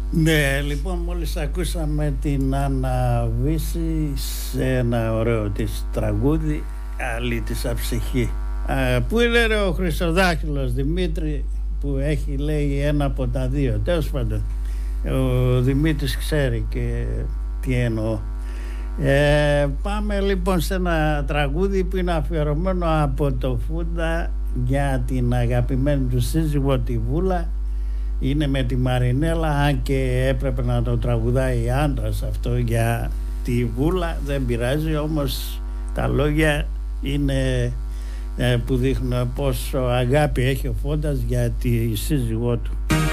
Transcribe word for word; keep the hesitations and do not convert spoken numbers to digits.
Ναι, λοιπόν, μόλις ακούσαμε την Άννα Βύση σε ένα ωραίο της τραγούδι, «Άλλη της αψυχή». Α, πού είναι ρε ο Χρυσοδάχυλος Δημήτρη που έχει, λέει, ένα από τα δύο. Τέλος πάντων, ο Δημήτρης ξέρει και τι εννοώ. Ε, πάμε λοιπόν σε ένα τραγούδι που είναι αφιερωμένο από το Φούντα για την αγαπημένη του σύζυγο τη Βούλα. Είναι με τη Μαρινέλα, αν και έπρεπε να το τραγουδάει άντρας αυτό για τη Βούλα, δεν πειράζει, όμως τα λόγια είναι ε, που δείχνουν πόσο αγάπη έχει ο Φώντας για τη σύζυγό του.